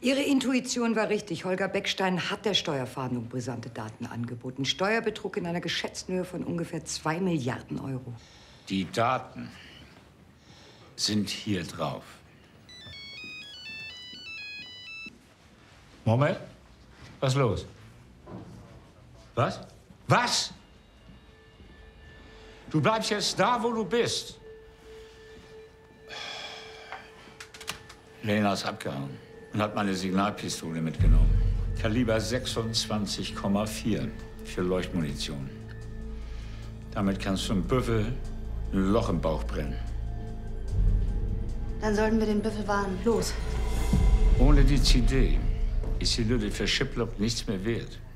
Ihre Intuition war richtig. Holger Beckstein hat der Steuerfahndung brisante Daten angeboten. Steuerbetrug in einer geschätzten Höhe von ungefähr 2 Milliarden Euro. Die Daten sind hier drauf. Moment. Was ist los? Was? Was? Du bleibst jetzt da, wo du bist. Lena ist abgehauen und hat meine Signalpistole mitgenommen. Kaliber 26,4 für Leuchtmunition. Damit kannst du einem Büffel ein Loch im Bauch brennen. Dann sollten wir den Büffel warnen. Los. Ohne die CD ist die Lütte für Chiplock nichts mehr wert.